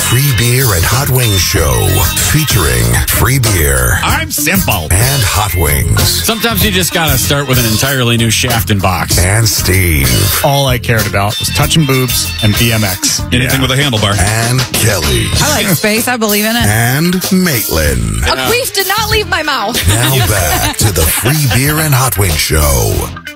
Free Beer and Hot Wings Show, featuring free beer I'm simple. and hot wings. Sometimes you just gotta start with an entirely new shaft and box. And Steve. All I cared about was touching boobs and BMX. Anything with a handlebar. And Kelly. I like space. I believe in it. And Maitland. A queef did not leave my mouth. Now back to the Free Beer and Hot Wings Show.